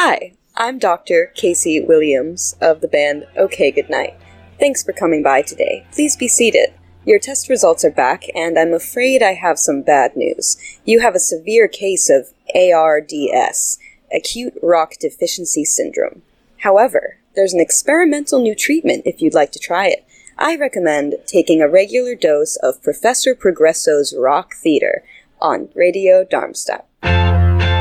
Hi, I'm Dr. Casey Williams of the band OK Goodnight. Thanks for coming by today. Please be seated. Your test results are back, and I'm afraid I have some bad news. You have a severe case of ARDS, Acute Rock Deficiency Syndrome. However, there's an experimental new treatment if you'd like to try it. I recommend taking a regular dose of Professor Progresso's Rock Theater on Radio Darmstadt.